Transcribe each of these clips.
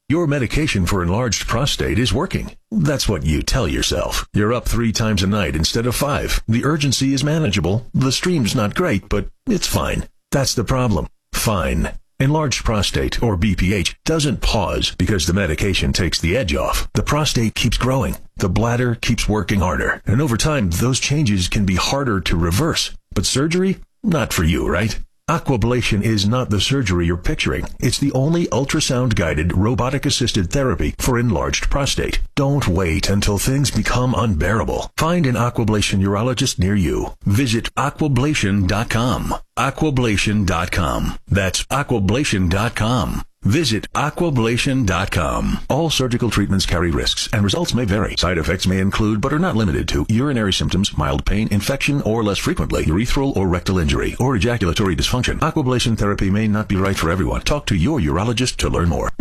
Your medication for enlarged prostate is working. That's what you tell yourself. You're up 3 times a night instead of 5. The urgency is manageable. The stream's not great, but it's fine. That's the problem. Fine. Enlarged prostate, or BPH, doesn't pause because the medication takes the edge off. The prostate keeps growing. The bladder keeps working harder. And over time, those changes can be harder to reverse. But surgery? Not for you, right? Aquablation is not the surgery you're picturing. It's the only ultrasound-guided, robotic-assisted therapy for enlarged prostate. Don't wait until things become unbearable. Find an Aquablation urologist near you. Visit aquablation.com. Aquablation.com. That's aquablation.com. Visit aquablation.com. All surgical treatments carry risks, and results may vary. Side effects may include, but are not limited to, urinary symptoms, mild pain, infection, or less frequently, urethral or rectal injury, or ejaculatory dysfunction. Aquablation therapy may not be right for everyone. Talk to your urologist to learn more.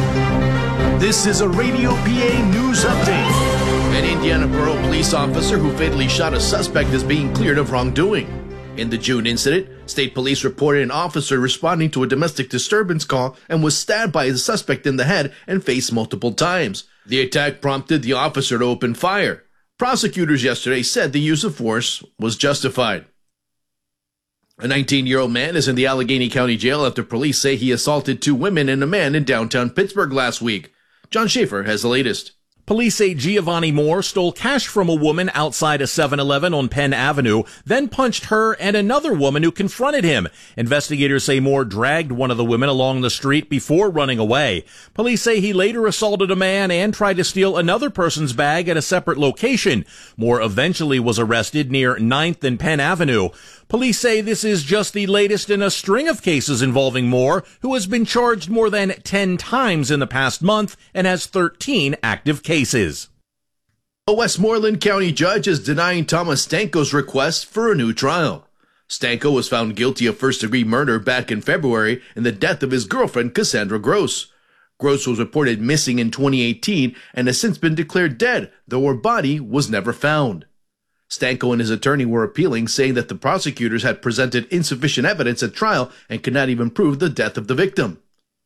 This is a Radio PA News Update. An Indiana Borough police officer who fatally shot a suspect is being cleared of wrongdoing. In the June incident, state police reported an officer responding to a domestic disturbance call and was stabbed by the suspect in the head and face multiple times. The attack prompted the officer to open fire. Prosecutors yesterday said the use of force was justified. A 19-year-old man is in the Allegheny County Jail after police say he assaulted 2 women and a man in downtown Pittsburgh last week. John Schaefer has the latest. Police say Giovanni Moore stole cash from a woman outside a 7-Eleven on Penn Avenue, then punched her and another woman who confronted him. Investigators say Moore dragged one of the women along the street before running away. Police say he later assaulted a man and tried to steal another person's bag at a separate location. Moore eventually was arrested near 9th and Penn Avenue. Police say this is just the latest in a string of cases involving Moore, who has been charged more than 10 times in the past month and has 13 active cases. A Westmoreland County judge is denying Thomas Stanko's request for a new trial. Stanko was found guilty of first-degree murder back in February in the death of his girlfriend, Cassandra Gross. Gross was reported missing in 2018 and has since been declared dead, though her body was never found. Stanko and his attorney were appealing, saying that the prosecutors had presented insufficient evidence at trial and could not even prove the death of the victim.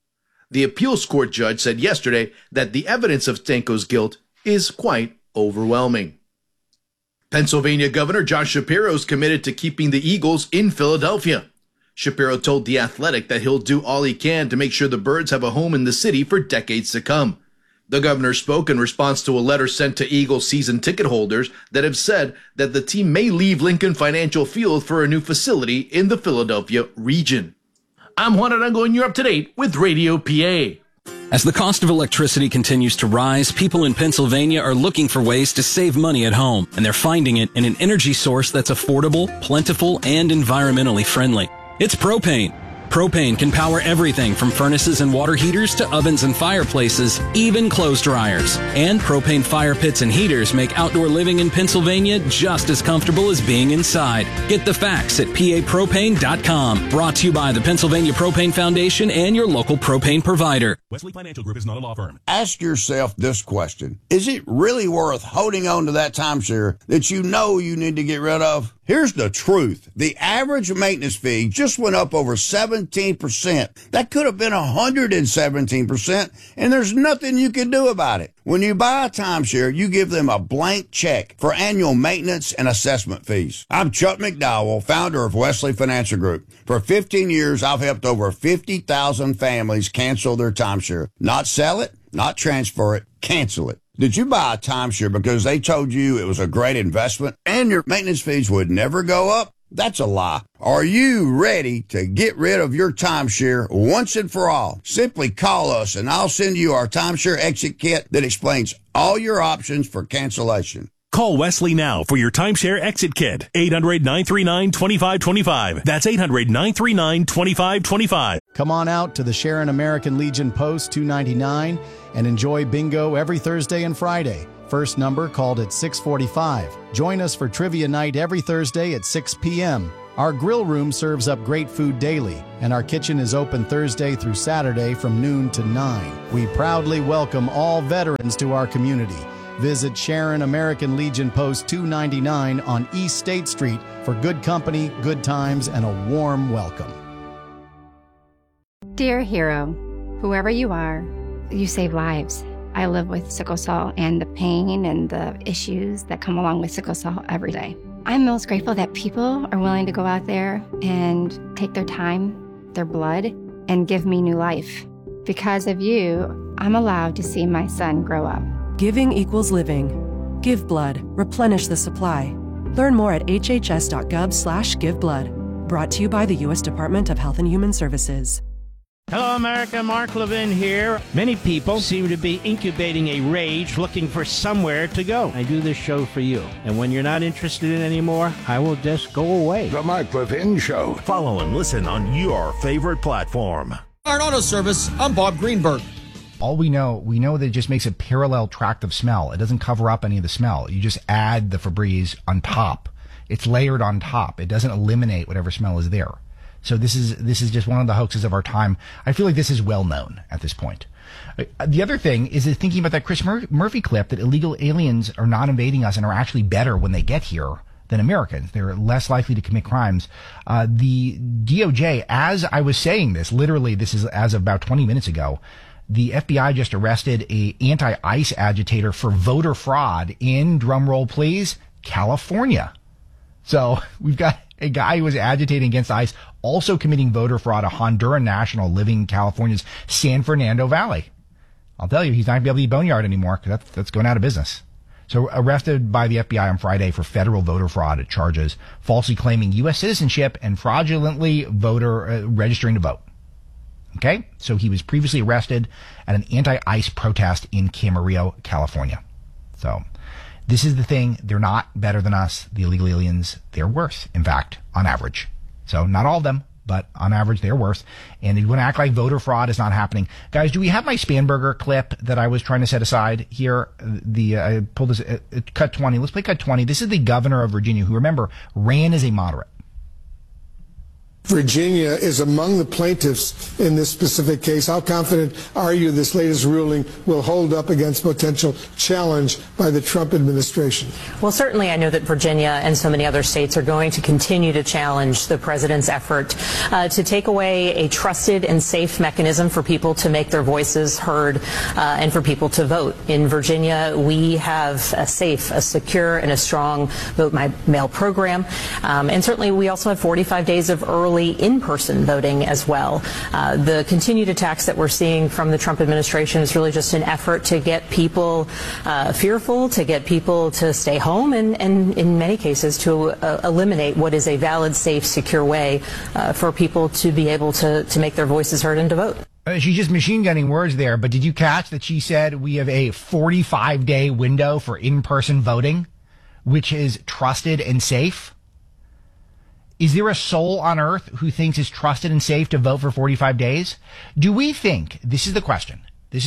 The appeals court judge said yesterday that the evidence of Stanko's guilt is quite overwhelming. Pennsylvania Governor Josh Shapiro is committed to keeping the Eagles in Philadelphia. Shapiro told The Athletic that he'll do all he can to make sure the Birds have a home in the city for decades to come. The governor spoke in response to a letter sent to Eagles season ticket holders that have said that the team may leave Lincoln Financial Field for a new facility in the Philadelphia region. I'm Juan Arango, and you're up to date with Radio PA. As the cost of electricity continues to rise, people in Pennsylvania are looking for ways to save money at home, and they're finding it in an energy source that's affordable, plentiful, and environmentally friendly. It's propane. Propane can power everything from furnaces and water heaters to ovens and fireplaces, even clothes dryers. And propane fire pits and heaters make outdoor living in Pennsylvania just as comfortable as being inside. Get the facts at papropane.com. Brought to you by the Pennsylvania Propane Foundation and your local propane provider. Wesley Financial Group is not a law firm. Ask yourself this question. Is it really worth holding on to that timeshare that you know you need to get rid of? Here's the truth. The average maintenance fee just went up over 17%. That could have been 117%, and there's nothing you can do about it. When you buy a timeshare, you give them a blank check for annual maintenance and assessment fees. I'm Chuck McDowell, founder of Wesley Financial Group. For 15 years, I've helped over 50,000 families cancel their timeshare. Not sell it, not transfer it, cancel it. Did you buy a timeshare because they told you it was a great investment and your maintenance fees would never go up? That's a lie. Are you ready to get rid of your timeshare once and for all? Simply call us and I'll send you our timeshare exit kit that explains all your options for cancellation. Call Wesley now for your timeshare exit kit. 800-939-2525. That's 800-939-2525. Come on out to the Sharon American Legion Post 299 and enjoy bingo every Thursday and Friday. First number called at 6:45. Join us for trivia night every Thursday at 6 p.m. Our grill room serves up great food daily, and our kitchen is open Thursday through Saturday from noon to 9. We proudly welcome all veterans to our community. Visit Sharon American Legion Post 299 on East State Street for good company, good times, and a warm welcome. Dear hero, whoever you are, You save lives. I live with sickle cell and the pain and the issues that come along with sickle cell every day. I'm most grateful that people are willing to go out there and take their time, their blood, and give me new life. Because of you, I'm allowed to see my son grow up. Giving equals living. Give blood. Replenish the supply. Learn more at hhs.gov/giveblood. Brought to you by the U.S. Department of Health and Human Services. Hello, America. Mark Levin here. Many people seem to be incubating a rage looking for somewhere to go. I do this show for you. And when you're not interested in it anymore, I will just go away. The Mark Levin Show. Follow and listen on your favorite platform. Iron Auto Service, I'm Bob Greenberg. All we know that it just makes a parallel tract of smell. It doesn't cover up any of the smell. You just add the Febreze on top. It's layered on top. It doesn't eliminate whatever smell is there. So this is just one of the hoaxes of our time. I feel like this is well known at this point. The other thing is thinking about that Chris Murphy clip that illegal aliens are not invading us and are actually better when they get here than Americans. They're less likely to commit crimes. The DOJ, as I was saying this, literally this is as of about 20 minutes ago, the FBI just arrested a anti-ICE agitator for voter fraud in, drumroll please, California. So we've got a guy who was agitating against ICE, also committing voter fraud, a Honduran national living in California's San Fernando Valley. I'll tell you, he's not going to be able to eat boneyard anymore because that's going out of business. So arrested by the FBI on Friday for federal voter fraud charges, falsely claiming U.S. citizenship and fraudulently registering to vote. Okay? So he was previously arrested at an anti-ICE protest in Camarillo, California. So this is the thing. They're not better than us. The illegal aliens, they're worse, in fact, on average. So not all of them, but on average, they're worse. And you want to act like voter fraud is not happening. Guys, do we have my Spanberger clip that I was trying to set aside here? I pulled this, cut 20. Let's play cut 20. This is the governor of Virginia, who, remember, ran as a moderate. Virginia is among the plaintiffs in this specific case. How confident are you this latest ruling will hold up against potential challenge by the Trump administration? Well, certainly I know that Virginia and so many other states are going to continue to challenge the president's effort to take away a trusted and safe mechanism for people to make their voices heard and for people to vote. In Virginia, we have a safe, a secure, and a strong vote by mail program. And certainly we also have 45 days of early in-person voting as well. The continued attacks that we're seeing from the Trump administration is really just an effort to get people fearful, to get people to stay home, and in many cases to eliminate what is a valid, safe, secure way for people to be able to make their voices heard and to vote. She's just machine gunning words there, but did you catch that she said we have a 45-day window for in-person voting, which is trusted and safe? Is there a soul on earth who thinks it's trusted and safe to vote for 45 days? Do we think, this is the question,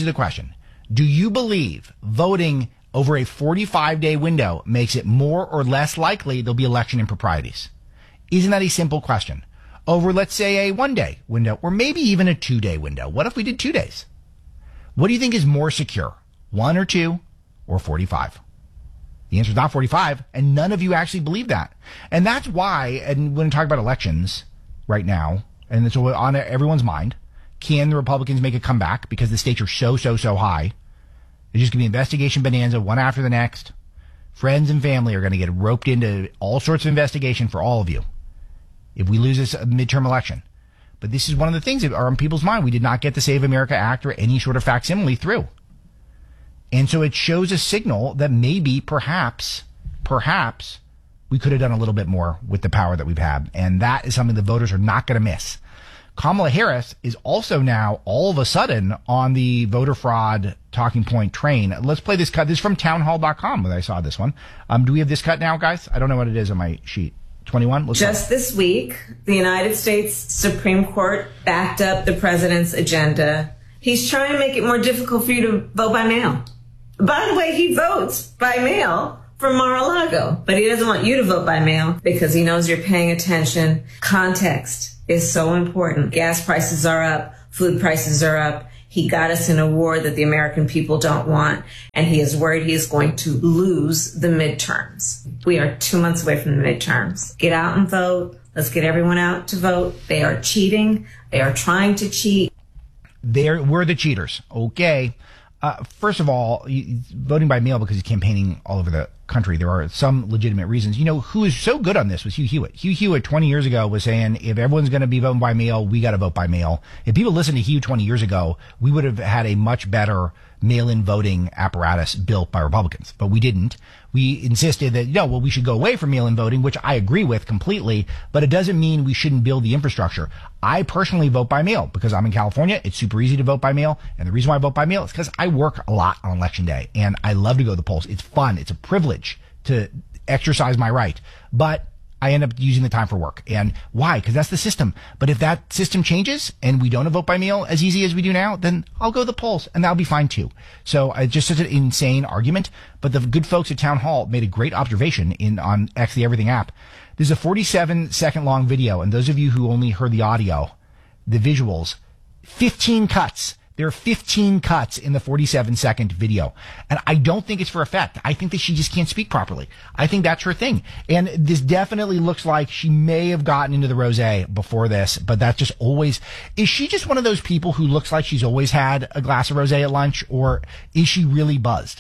do you believe voting over a 45-day window makes it more or less likely there'll be election improprieties? Isn't that a simple question? Over, let's say, a 1-day window, or maybe even a 2-day window. What if we did 2 days? What do you think is more secure, 1 or 2 or 45? The answer is not 45, and none of you actually believe that. And that's why, and when we talk about elections right now, and it's on everyone's mind, can the Republicans make a comeback because the stakes are so high? There's just going to be investigation bonanza one after the next. Friends and family are going to get roped into all sorts of investigation for all of you if we lose this midterm election. But this is one of the things that are on people's mind. We did not get the Save America Act or any sort of facsimile through. And so it shows a signal that maybe, perhaps, we could have done a little bit more with the power that we've had. And that is something the voters are not going to miss. Kamala Harris is also now all of a sudden on the voter fraud talking point train. Let's play this cut. This is from townhall.com where I saw this one. Do we have this cut now, guys? I don't know what it is on my sheet. 21? Just this week, the United States Supreme Court backed up the president's agenda. He's trying to make it more difficult for you to vote by mail. By the way, he votes by mail for Mar-a-Lago, but he doesn't want you to vote by mail because he knows you're paying attention. Context is so important. Gas prices are up. Food prices are up. He got us in a war that the American people don't want, and he is worried he is going to lose the midterms. We are 2 months away from the midterms. Get out and vote. Let's get everyone out to vote. They are cheating. They are trying to cheat. We're the cheaters. Okay. First of all, voting by mail because he's campaigning all over the country. There are some legitimate reasons. You know, who is so good on this was Hugh Hewitt. Hugh Hewitt 20 years ago was saying, if everyone's going to be voting by mail, we got to vote by mail. If people listened to Hugh 20 years ago, we would have had a much better mail-in voting apparatus built by Republicans, but we didn't. We insisted that, we should go away from mail-in voting, which I agree with completely, but it doesn't mean we shouldn't build the infrastructure. I personally vote by mail because I'm in California. It's super easy to vote by mail. And the reason why I vote by mail is because I work a lot on election day and I love to go to the polls. It's fun. It's a privilege to exercise my right, but I end up using the time for work. And why? Because that's the system. But if that system changes and we don't vote by mail as easy as we do now, then I'll go to the polls and that'll be fine too. So it's just such an insane argument. But the good folks at Town Hall made a great observation on X the Everything app. There's a 47-second long video. And those of you who only heard the audio, the visuals, 15 cuts. There are 15 cuts in the 47-second video. And I don't think it's for effect. I think that she just can't speak properly. I think that's her thing. And this definitely looks like she may have gotten into the rosé before this, but that's just always... Is she just one of those people who looks like she's always had a glass of rosé at lunch, or is she really buzzed?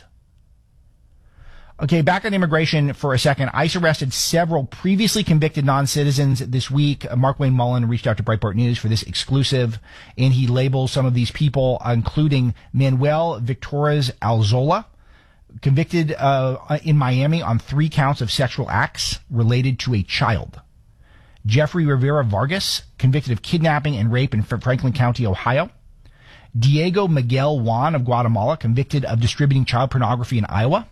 Okay, back on immigration for a second. ICE arrested several previously convicted non-citizens this week. Mark Wayne Mullen reached out to Breitbart News for this exclusive, and he labels some of these people, including Manuel Victorez Alzola, convicted in Miami on 3 counts of sexual acts related to a child. Jeffrey Rivera Vargas, convicted of kidnapping and rape in Franklin County, Ohio. Diego Miguel Juan of Guatemala, convicted of distributing child pornography in Iowa.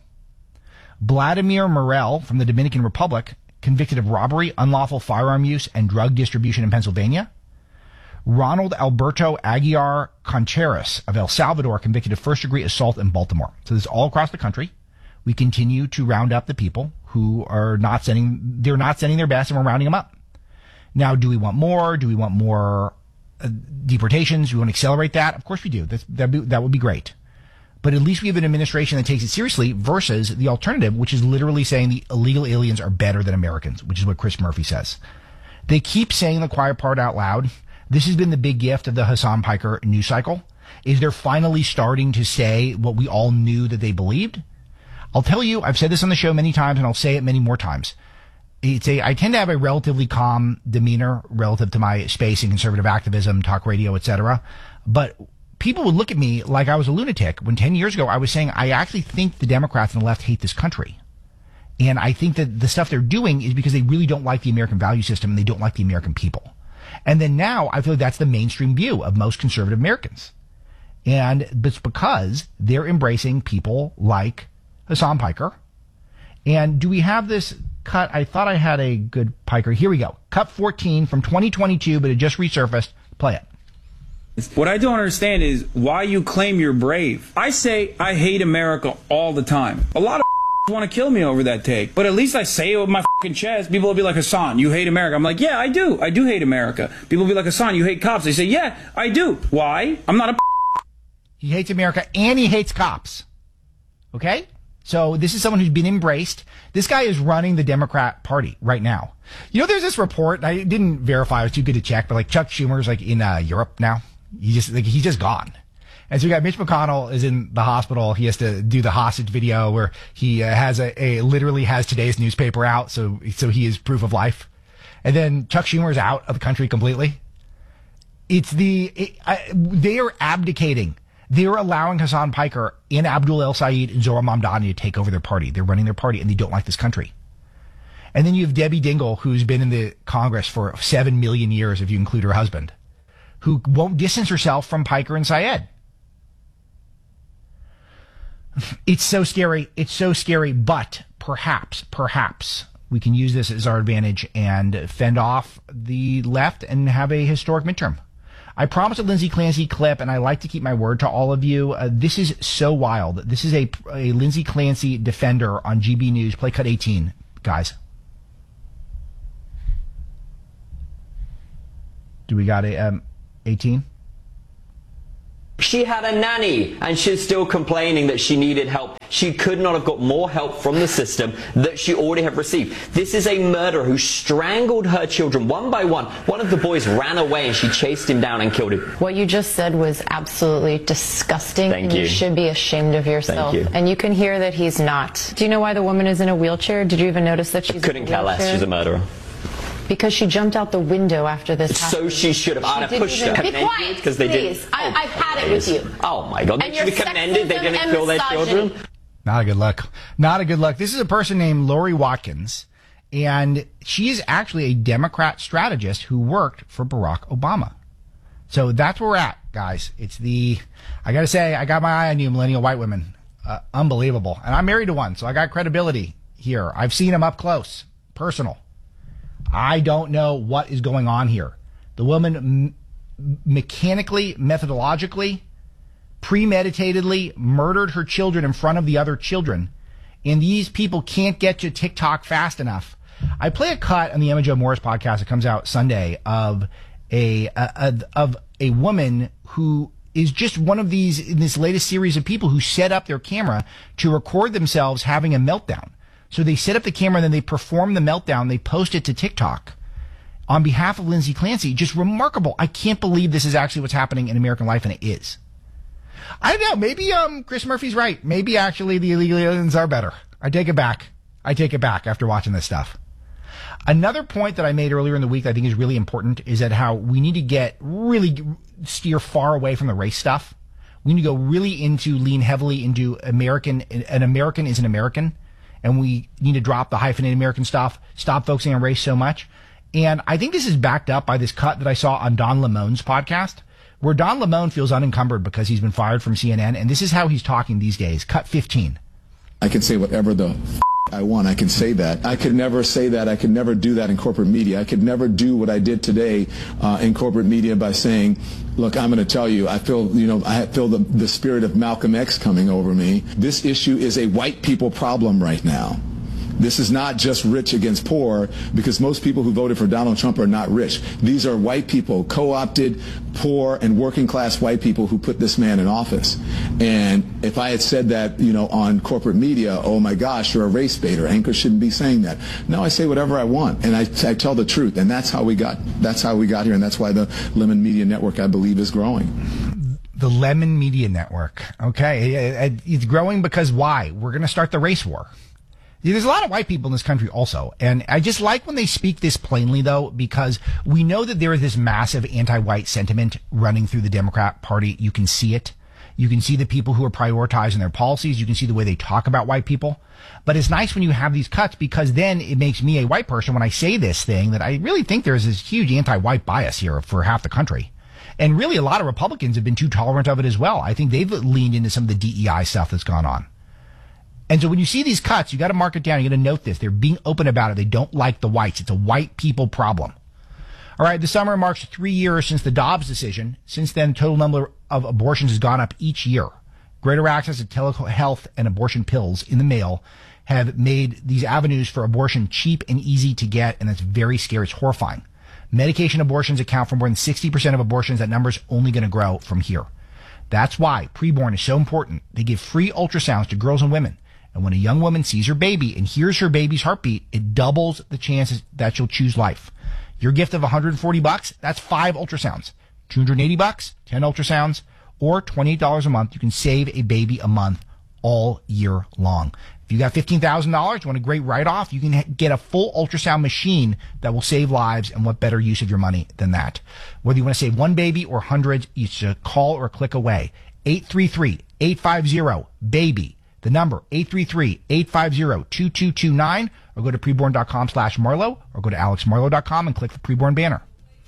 Vladimir Morel from the Dominican Republic, convicted of robbery, unlawful firearm use, and drug distribution in Pennsylvania. Ronald Alberto Aguiar Contreras of El Salvador, convicted of first-degree assault in Baltimore. So this is all across the country. We continue to round up the people who are not sending their best, and we're rounding them up. Now, do we want more? Do we want more deportations? Do we want to accelerate that? Of course we do. That would be great. But at least we have an administration that takes it seriously versus the alternative, which is literally saying the illegal aliens are better than Americans, which is what Chris Murphy says. They keep saying the quiet part out loud. This has been the big gift of the Hassan Piker news cycle, is they're finally starting to say what we all knew that they believed. I'll tell you, I've said this on the show many times, and I'll say it many more times. I tend to have a relatively calm demeanor relative to my space in conservative activism, talk radio, etc. But people would look at me like I was a lunatic when 10 years ago I was saying I actually think the Democrats and the left hate this country. And I think that the stuff they're doing is because they really don't like the American value system and they don't like the American people. And then now I feel like that's the mainstream view of most conservative Americans. And it's because they're embracing people like Hassan Piker. And do we have this cut? I thought I had a good Piker. Here we go. Cut 14 from 2022, but it just resurfaced. Play it. What I don't understand is why you claim you're brave. I say I hate America all the time. A lot of want to kill me over that take, but at least I say it with my fucking chest. People will be like, Hassan, you hate America. I'm like, yeah, I do. I do hate America. People will be like, Hassan, you hate cops. They say, yeah, I do. Why? I'm not a He hates America and he hates cops. Okay? So this is someone who's been embraced. This guy is running the Democrat Party right now. You know, there's this report, I didn't verify, I was too good to check, but like Chuck Schumer's like in Europe now. He's just gone. And so we got Mitch McConnell is in the hospital. He has to do the hostage video where he has literally has today's newspaper out. So he is proof of life. And then Chuck Schumer is out of the country completely. They are abdicating. They're allowing Hassan Piker and Abdul El Sayed and Zohar Mamdani to take over their party. They're running their party and they don't like this country. And then you have Debbie Dingell, who's been in the Congress for 7 million years, if you include her husband, who won't distance herself from Piker and Syed. It's so scary. It's so scary. But perhaps we can use this as our advantage and fend off the left and have a historic midterm. I promised a Lindsay Clancy clip, and I like to keep my word to all of you. This is so wild. This is a Lindsay Clancy defender on GB News. Play cut 18, guys. Do we got a 18? She had a nanny, and she's still complaining that she needed help. She could not have got more help from the system that she already have received. This is a murderer who strangled her children one by one. One of the boys ran away, and she chased him down and killed him. What you just said was absolutely disgusting. Thank and you. You should be ashamed of yourself. Thank you. And you can hear that he's not. Do you know why the woman is in a wheelchair? Did you even notice that she's Couldn't care less. She's a murderer. Because she jumped out the window after this happened. So she should have. I'd have pushed her. Be quiet, because they did. please. I've had it with you. Oh my God! And They should be your commended. They sexism didn't and kill their misogyny. children. Not a good look. Not a good look. This is a person named Lori Watkins, and she is actually a Democrat strategist who worked for Barack Obama. So that's where we're at, guys. I gotta say, I got my eye on you, millennial white women. Unbelievable. And I'm married to one, so I got credibility here. I've seen him up close, personal. I don't know what is going on here. The woman mechanically, methodologically, premeditatedly murdered her children in front of the other children. And these people can't get to TikTok fast enough. I play a cut on the Emma Jo Morris podcast that comes out Sunday of a woman who is just one of these, in this latest series of people who set up their camera to record themselves having a meltdown. So they set up the camera, then they perform the meltdown, they post it to TikTok on behalf of Lindsay Clancy. Just remarkable. I can't believe this is actually what's happening in American life, and it is. I don't know. Maybe Chris Murphy's right. Maybe actually the illegal aliens are better. I take it back. After watching this stuff. Another point that I made earlier in the week that I think is really important is that how we need to really steer far away from the race stuff. We need to go really lean heavily into American. An American is an American. And we need to drop the hyphenated American stuff, stop focusing on race so much. And I think this is backed up by this cut that I saw on Don Lemone's podcast, where Don Lemone feels unencumbered because he's been fired from CNN. And this is how he's talking these days. Cut 15. I can say whatever the I want. I can say that. I could never say that. I could never do that in corporate media. I could never do what I did today in corporate media by saying, look, I'm going to tell you, I feel the spirit of Malcolm X coming over me. This issue is a white people problem right now. This is not just rich against poor, because most people who voted for Donald Trump are not rich. These are white people, co-opted, poor, and working class white people who put this man in office. And if I had said that, on corporate media, oh my gosh, you're a race baiter. Anchor shouldn't be saying that. No, I say whatever I want, and I tell the truth. And that's how we got here, and that's why the Lemon Media Network, I believe, is growing. The Lemon Media Network. Okay. It's growing because why? We're going to start the race war. There's a lot of white people in this country also. And I just like when they speak this plainly, though, because we know that there is this massive anti-white sentiment running through the Democrat Party. You can see it. You can see the people who are prioritizing their policies. You can see the way they talk about white people. But it's nice when you have these cuts, because then it makes me a white person when I say this thing that I really think there's this huge anti-white bias here for half the country. And really a lot of Republicans have been too tolerant of it as well. I think they've leaned into some of the DEI stuff that's gone on. And so when you see these cuts, you got to mark it down. You got to note this. They're being open about it. They don't like the whites. It's a white people problem. All right. The summer marks 3 years since the Dobbs decision. Since then, the total number of abortions has gone up each year. Greater access to telehealth and abortion pills in the mail have made these avenues for abortion cheap and easy to get. And that's very scary. It's horrifying. Medication abortions account for more than 60% of abortions. That number's only going to grow from here. That's why preborn is so important. They give free ultrasounds to girls and women. And when a young woman sees her baby and hears her baby's heartbeat, it doubles the chances that she'll choose life. Your gift of $140, that's 5 ultrasounds. $280, 10 ultrasounds, or $28 a month. You can save a baby a month all year long. If you got $15,000, you want a great write-off, you can get a full ultrasound machine that will save lives, and what better use of your money than that? Whether you want to save one baby or hundreds, you should call or click away. 833-850-BABY. The number, 833-850-2229, or go to preborn.com/Marlowe, or go to alexmarlowe.com and click the Preborn banner.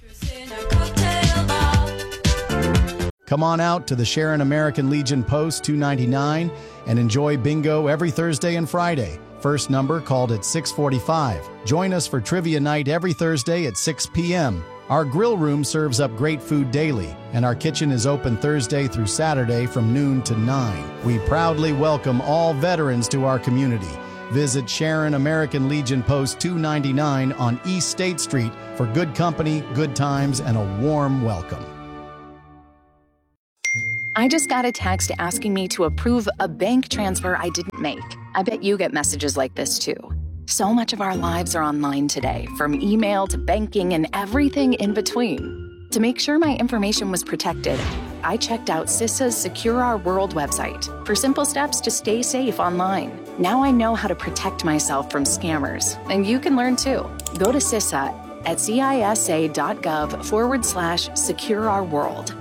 Come on out to the Sharon American Legion Post 299 and enjoy bingo every Thursday and Friday. First number called at 6:45. Join us for trivia night every Thursday at 6 p.m. Our grill room serves up great food daily, and our kitchen is open Thursday through Saturday from noon to 9. We proudly welcome all veterans to our community. Visit Sharon American Legion Post 299 on East State Street for good company, good times, and a warm welcome. I just got a text asking me to approve a bank transfer I didn't make. I bet you get messages like this too. So much of our lives are online today, from email to banking and everything in between. To make sure my information was protected, I checked out CISA's Secure Our World website for simple steps to stay safe online. Now I know how to protect myself from scammers, and you can learn too. Go to CISA at cisa.gov/Secure Our World.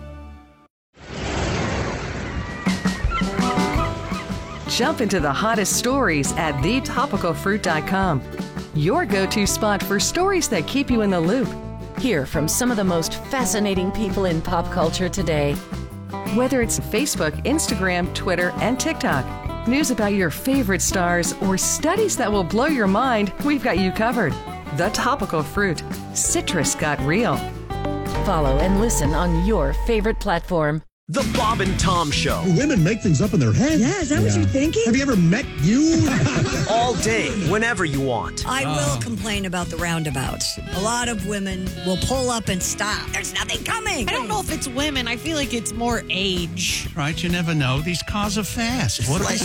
Jump into the hottest stories at thetopicalfruit.com. Your go-to spot for stories that keep you in the loop. Hear from some of the most fascinating people in pop culture today. Whether it's Facebook, Instagram, Twitter, and TikTok, news about your favorite stars, or studies that will blow your mind, we've got you covered. The Topical Fruit. Citrus got real. Follow and listen on your favorite platform. The Bob and Tom Show. Women make things up in their head. Yeah, is that what you're thinking? Have you ever met you? All day, whenever you want. I will complain about the roundabouts. A lot of women will pull up and stop. There's nothing coming. I don't know if it's women. I feel like it's more age. Right, you never know. These cars are fast. What They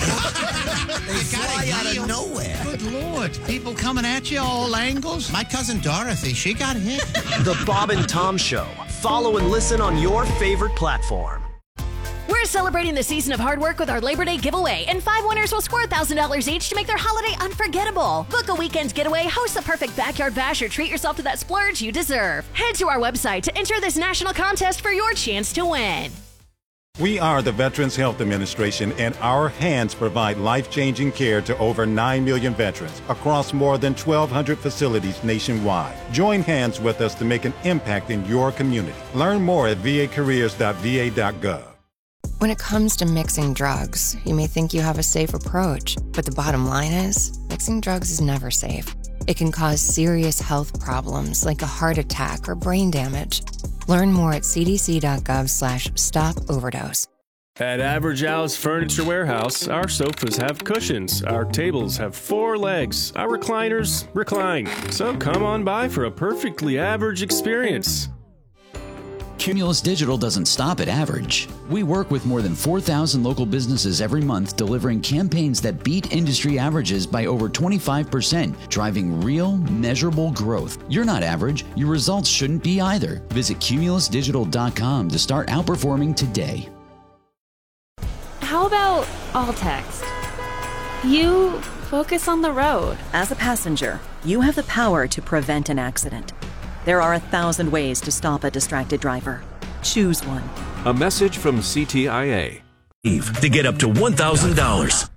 fly out of nowhere. Good Lord. People coming at you all angles. My cousin Dorothy, she got hit. The Bob and Tom Show. Follow and listen on your favorite platform. We're celebrating the season of hard work with our Labor Day giveaway, and 5 winners will score $1,000 each to make their holiday unforgettable. Book a weekend's getaway, host the perfect backyard bash, or treat yourself to that splurge you deserve. Head to our website to enter this national contest for your chance to win. We are the Veterans Health Administration, and our hands provide life-changing care to over 9 million veterans across more than 1,200 facilities nationwide. Join hands with us to make an impact in your community. Learn more at vacareers.va.gov. When it comes to mixing drugs, you may think you have a safe approach, but the bottom line is, mixing drugs is never safe. It can cause serious health problems like a heart attack or brain damage. Learn more at cdc.gov/stop-overdose. At Average Al's Furniture Warehouse, our sofas have cushions, our tables have 4 legs, our recliners recline. So come on by for a perfectly average experience. Cumulus Digital doesn't stop at average. We work with more than 4,000 local businesses every month, delivering campaigns that beat industry averages by over 25%, driving real, measurable growth. You're not average. Your results shouldn't be either. Visit cumulusdigital.com to start outperforming today. How about all text? You focus on the road. As a passenger, you have the power to prevent an accident. There are 1,000 ways to stop a distracted driver. Choose one. A message from CTIA. To get up to $1,000.